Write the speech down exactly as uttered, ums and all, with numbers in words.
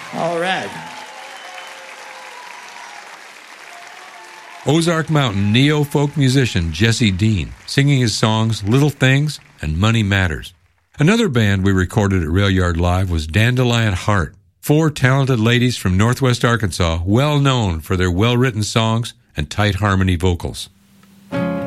All right. Ozark Mountain neo-folk musician Jesse Dean, singing his songs Little Things and Money Matters. Another band we recorded at Rail Yard Live was Dandelion Heart, four talented ladies from Northwest Arkansas, well known for their well-written songs and tight harmony vocals.